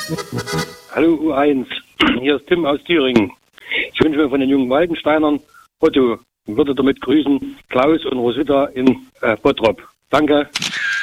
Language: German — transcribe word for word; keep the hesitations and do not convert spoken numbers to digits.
Hallo U eins, hier ist Tim aus Thüringen. Ich wünsche mir von den jungen Waldensteinern Otto und würde damit grüßen Klaus und Rosita in äh, Bottrop. Danke.